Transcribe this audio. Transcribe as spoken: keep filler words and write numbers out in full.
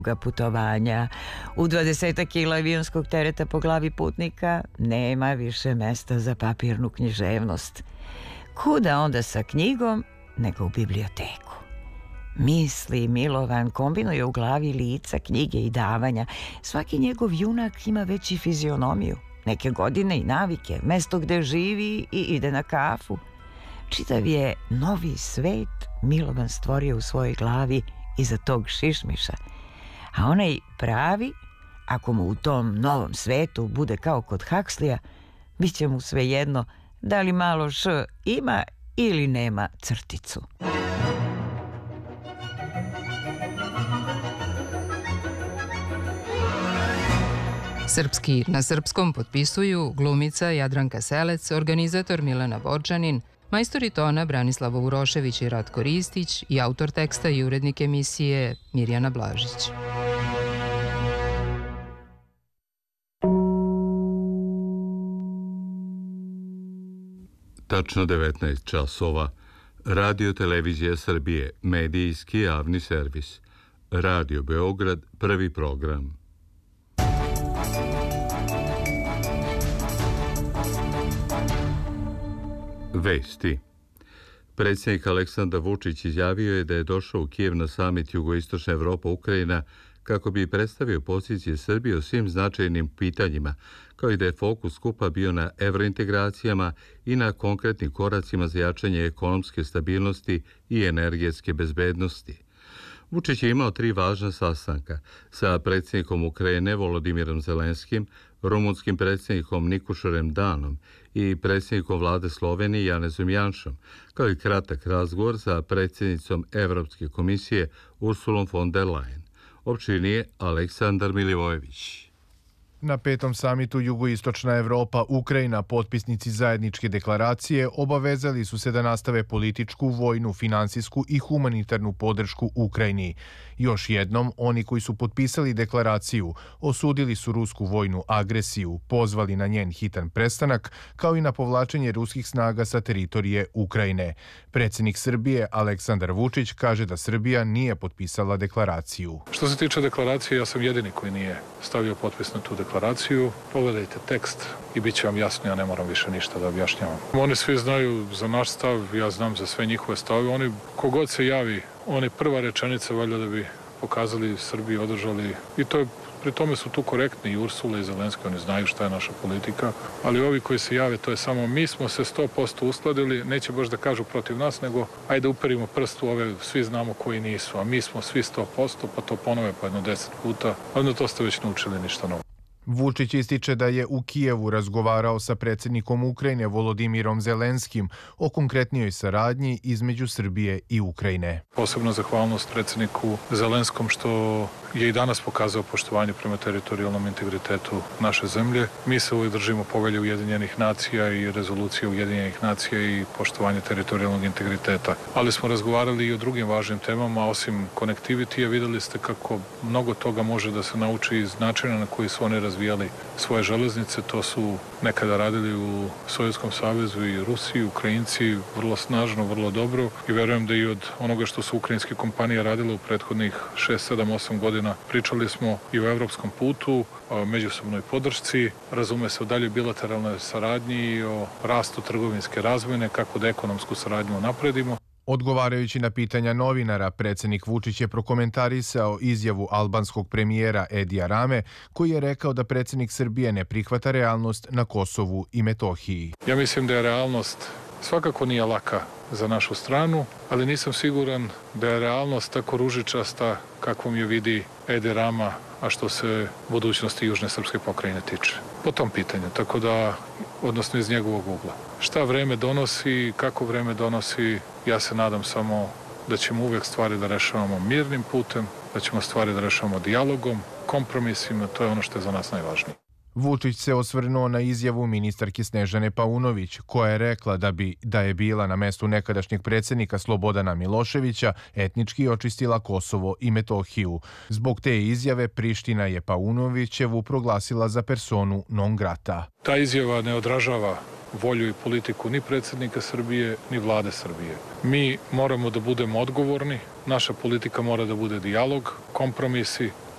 putovanja. U dvadeset kila avionskog tereta po glavi putnika nema više mesta za papirnu književnost. Kuda onda sa knjigom nego u biblioteku? Misli Milovan kombinuje u glavi lica, knjige i davanja. Svaki njegov junak ima već i fizionomiju, neke godine i navike, mesto gde živi i ide na kafu. Čitav je novi svet Milovan stvorio u svojoj glavi iza tog šišmiša. A onaj pravi, ako mu u tom novom svetu bude kao kod Huxleya, bit će mu svejedno da li malo š ima ili nema crticu. Srpski na srpskom potpisuju glumica Jadranka Selec, organizator Milena Borčanin, majstori tona Branislava Urošević i Ratko Ristić i autor teksta i urednik emisije Mirjana Blažić. Tačno devetnaest časova. Radio Televizija Srbije, medijski javni servis. Radio Beograd, prvi program. Vesti. Predsjednik Aleksandar Vučić izjavio je da je došao u Kijev na samit Jugoistočna Evropa-Ukrajina kako bi predstavio pozicije Srbije o svim značajnim pitanjima, kao i da je fokus skupa bio na evrointegracijama i na konkretnim koracima za jačanje ekonomske stabilnosti i energetske bezbednosti. Vučić je imao tri važna sastanka sa predsjednikom Ukrajine Volodimirom Zelenskim, rumunskim predsjednikom Nikušorem Danom i predsjednikom vlade Slovenije Janezom Janšom, kao i kratak razgovor sa predsjednicom Evropske komisije Ursulom von der Leyen. Općinije Aleksandar Milivojević. Na petom samitu Jugoistočna Evropa Ukrajina potpisnici zajedničke deklaracije obavezali su se da nastave političku, vojnu, finansijsku i humanitarnu podršku Ukrajini. Još jednom, oni koji su potpisali deklaraciju osudili su rusku vojnu agresiju, pozvali na njen hitan prestanak, kao i na povlačenje ruskih snaga sa teritorije Ukrajine. Predsjednik Srbije Aleksandar Vučić kaže da Srbija nije potpisala deklaraciju. Što se tiče deklaracije, ja sam jedini koji nije stavio potpis na tu deklaraciju. Pogledajte tekst i bit će vam jasno, ja ne moram više ništa da objašnjavam. Oni svi znaju za naš stav, ja znam za sve njihove stavove. Oni, kogod se javi, oni prva rečenica valjda da bi pokazali Srbiji, održali, i to je, pri tome su tu korektni i Ursula i Zelenski, oni znaju šta je naša politika, ali ovi koji se jave, to je samo mi smo se sto posto uskladili, neće baš da kažu protiv nas, nego ajde uperimo prst u ove, svi znamo koji nisu, a mi smo svi sto posto, pa to ponove po jedno deset puta, onda to ste već naučili, ništa novo. Vučić ističe da je u Kijevu razgovarao sa predsjednikom Ukrajine Volodimirom Zelenskim o konkretnijoj saradnji između Srbije i Ukrajine. Posebno zahvalnost predsjedniku Zelenskom što je i danas pokazao poštovanje prema teritorijalnom integritetu naše zemlje. Mi se uvijek držimo povelje Ujedinjenih nacija i rezolucije Ujedinjenih nacija i poštovanje teritorijalnog integriteta. Ali smo razgovarali i o drugim važnim temama, osim konektivitija. Vidjeli ste kako mnogo toga može da se nauči iz načina na koji su oni razvijali svoje železnice. To su nekada radili u Sovjetskom savezu i Rusiji, Ukrajinci vrlo snažno, vrlo dobro i verujem da i od onoga što su ukrajinske kompanije radile u prethodnih šest, sedam, osam godina. Pričali smo i o evropskom putu, o međusobnoj podršci, razume se o dalje bilateralnoj saradnji i o rastu trgovinske razmjene, kako da ekonomsku saradnju napredimo. Odgovarajući na pitanja novinara, predsjednik Vučić je prokomentarisao izjavu albanskog premijera Edija Rame, koji je rekao da predsjednik Srbije ne prihvata realnost na Kosovu i Metohiji. Ja mislim da je realnost svakako nije laka za našu stranu, ali nisam siguran da je realnost tako ružičasta kakvom je vidi Edi Rama, a što se budućnosti Južne srpske pokrajine tiče. Po tom pitanju, tako da, odnosno iz njegovog ugla. Šta vreme donosi, kako vreme donosi, ja se nadam samo da ćemo uvijek stvari da rešavamo mirnim putem, da ćemo stvari da rešavamo dijalogom, kompromisima, to je ono što je za nas najvažnije. Vučić se osvrnuo na izjavu ministarke Snežane Paunović, koja je rekla da bi, da je bila na mestu nekadašnjeg predsjednika Slobodana Miloševića, etnički očistila Kosovo i Metohiju. Zbog te izjave Priština je Paunovićevu proglasila za personu non grata. Ta izjava ne odražava volju i politiku ni predsjednika Srbije, ni vlade Srbije. Mi moramo da budemo odgovorni, naša politika mora da bude dijalog, kompromisi,